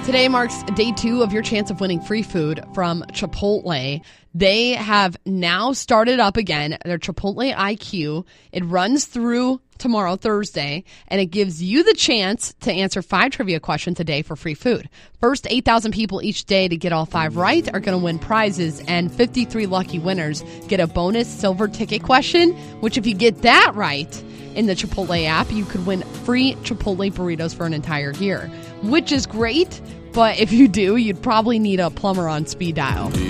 Today marks day 2 of your chance of winning free food from Chipotle. They have now started up again their Chipotle IQ. It runs through tomorrow, Thursday, and it gives you the chance to answer 5 trivia questions a day for free food. First 8,000 people each day to get all 5 right are going to win prizes, and 53 lucky winners get a bonus silver ticket question, which if you get that right in the Chipotle app, you could win free Chipotle burritos for an entire year, which is great. But if you do, you'd probably need a plumber on speed dial.